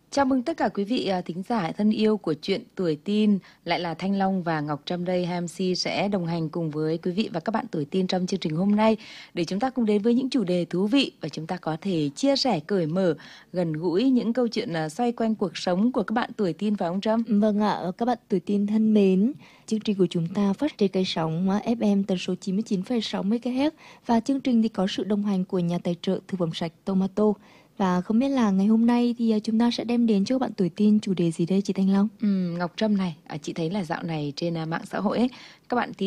Chào mừng tất cả quý vị thính giả thân yêu của Chuyện Tuổi Teen. Lại là Thanh Long và Ngọc Trâm đây, hai MC sẽ đồng hành cùng với quý vị và các bạn tuổi teen trong chương trình hôm nay để chúng ta cùng đến với những chủ đề thú vị và chúng ta có thể chia sẻ cởi mở, gần gũi những câu chuyện xoay quanh cuộc sống của các bạn tuổi teen, phải không Trâm? Vâng ạ, các bạn tuổi teen thân mến, chương trình của chúng ta phát trên cây sóng FM tần số 99,6 MHz và chương trình thì có sự đồng hành của nhà tài trợ thực phẩm sạch Tomato. Và không biết là ngày hôm nay thì chúng ta sẽ đem đến cho các bạn tuổi teen chủ đề gì đây chị Thanh Long? Ngọc Trâm này, chị thấy là dạo này trên mạng xã hội ấy, các bạn teen